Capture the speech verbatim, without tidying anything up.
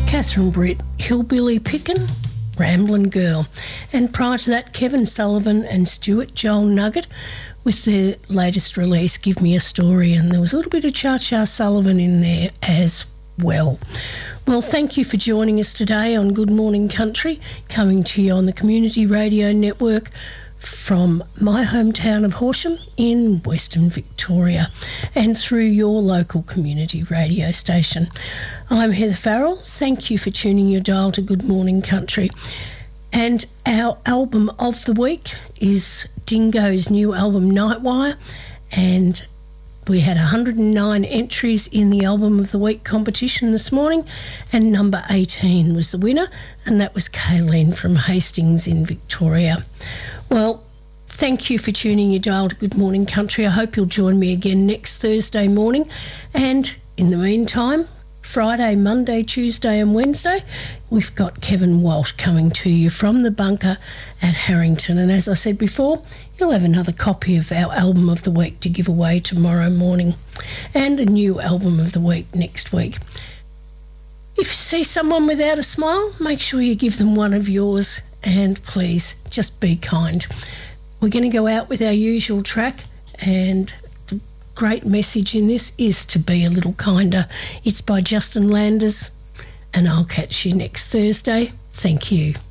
Catherine Britt, Hillbilly Pickin', Ramblin' Girl. And prior to that, Kevin Sullivan and Stuart Joel Nugget with their latest release, Give Me a Story. And there was a little bit of Cha-Cha Sullivan in there as well. Well, thank you for joining us today on Good Morning Country, coming to you on the Community Radio Network from my hometown of Horsham in Western Victoria and through your local community radio station. I'm Heather Farrell. Thank you for tuning your dial to Good Morning Country. And our album of the week is Dingo's new album, Nightwire, and we had one hundred nine entries in the Album of the Week competition this morning, and number eighteen was the winner, and that was Kayleen from Hastings in Victoria. Well, thank you for tuning your dial to Good Morning Country. I hope you'll join me again next Thursday morning. And in the meantime, Friday, Monday, Tuesday and Wednesday, we've got Kevin Walsh coming to you from the bunker at Harrington. And as I said before, you'll have another copy of our Album of the Week to give away tomorrow morning and a new Album of the Week next week. If you see someone without a smile, make sure you give them one of yours, and please just be kind. We're going to go out with our usual track, and the great message in this is to be a little kinder. It's by Justin Landers, and I'll catch you next Thursday. Thank you.